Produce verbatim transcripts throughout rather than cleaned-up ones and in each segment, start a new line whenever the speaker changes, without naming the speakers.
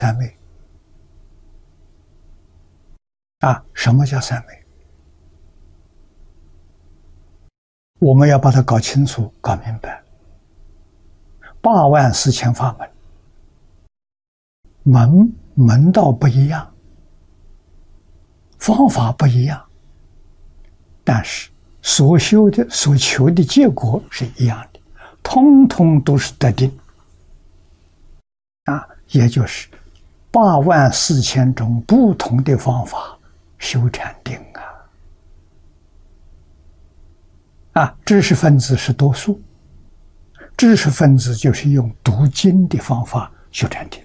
三昧啊，什么叫三昧？我们要把它搞清楚、搞明白。八万四千法门，门门道不一样，方法不一样，但是所修的、所求的结果是一样的，通通都是得定啊，也就是八万四千种不同的方法修禅定啊。啊，知识分子是多数，知识分子就是用读经的方法修禅定。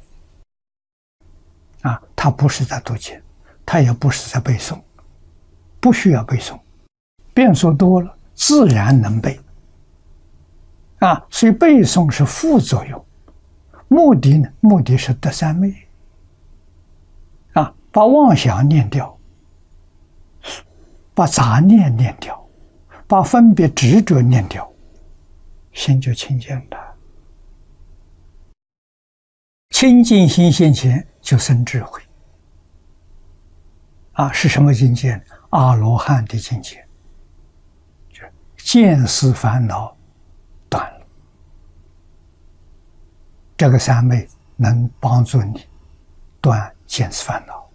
啊，他不是在读经，他也不是在背诵，不需要背诵，变数多了，自然能背。啊，所以背诵是副作用，目的呢？目的是得三昧。啊，把妄想念掉，把杂念念掉。把分别执着念掉，心就清净了。清净心现前就生智慧。啊，是什么境界呢？阿罗汉的境界，就是见思烦恼断了。这个三昧能帮助你断见思烦恼。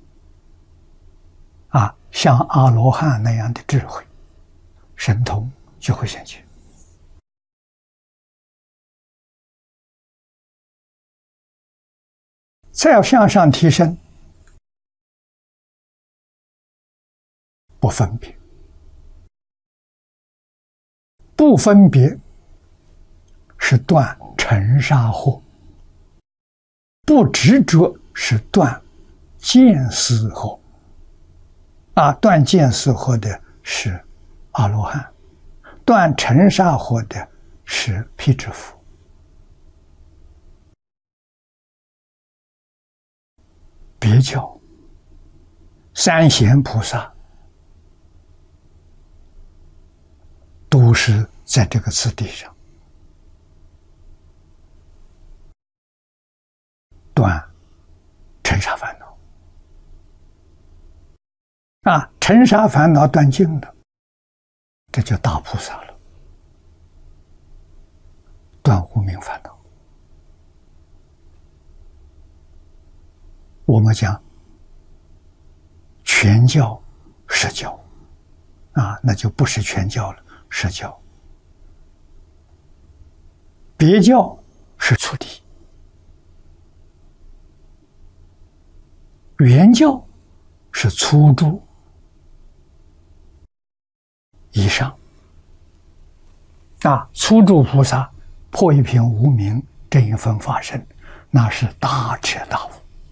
啊，像阿罗汉那样的智慧。神通就会显现。再要向上提升，不分别，不分别是断尘沙惑，不执着是断见思惑。啊，断见思惑的是阿罗汉，断尘沙惑的是辟支佛。别教三贤菩萨都是在这个次第上断尘沙烦恼。啊，尘沙烦恼断尽了，这就大菩萨了，断无明烦恼。我们讲全教实教啊，那就不是全教了，实教。别教是初地，原教是初住以上。啊，初住菩萨破一品无明这一分法身，那是大彻大悟。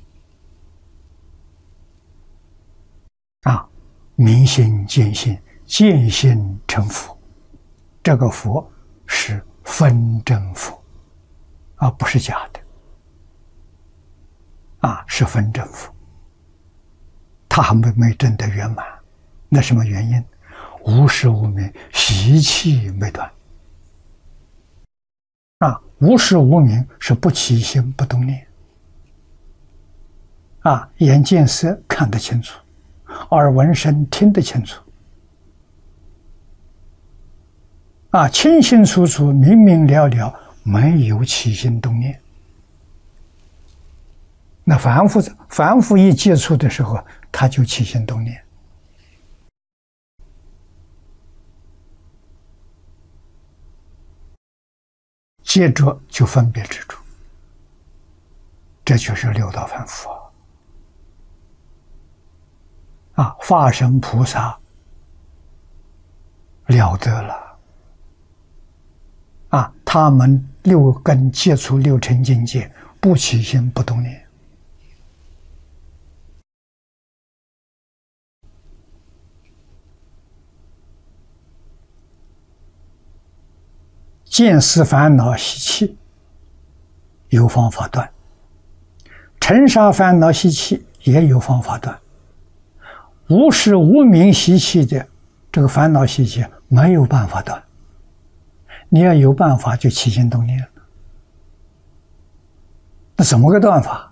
啊，明心见性，见性成佛。这个佛是分真佛，啊，不是假的。啊，是分真佛。他还没没证得圆满，那什么原因？无始无明，习气没断。啊，无始无明是不起心不动念。啊，眼见色看得清楚，耳闻声听得清楚。啊，清清楚楚，明明了了，没有起心动念。那凡夫凡夫一接触的时候，他就起心动念。接着就分别执着，这就是六道凡夫啊！啊，化身菩萨了得了啊！他们六根接触六尘境界，不起心不动念。见思烦恼习气有方法断，尘沙烦恼习气也有方法断，无始无明习气的这个烦恼习气没有办法断。你要有办法就起心动念了，那怎么个断法？